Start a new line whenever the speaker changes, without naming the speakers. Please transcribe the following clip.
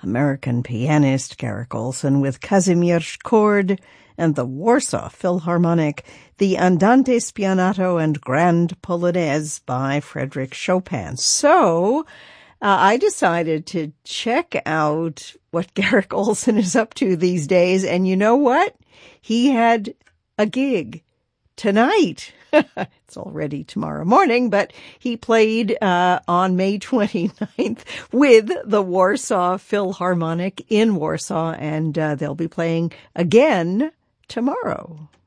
American pianist Garrick Ohlson with Kazimierz Chord and the Warsaw Philharmonic, the Andante Spianato and Grand Polonaise by Frédéric Chopin. So, I decided to check out what Garrick Ohlson is up to these days, and you know what? He had a gig tonight. It's already tomorrow morning, but he played on May 29th with the Warsaw Philharmonic in Warsaw, and they'll be playing again tomorrow.